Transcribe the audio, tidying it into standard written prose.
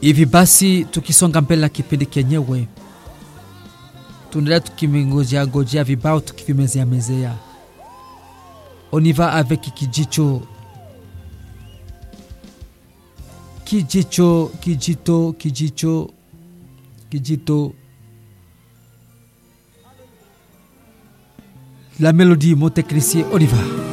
Hivi basi tukisonga mbele na kipindi kenyewe, tunaendelea tukimengojea vibao tukivimezea. On y va avec Kijito. La mélodie, mon technicien, on y va.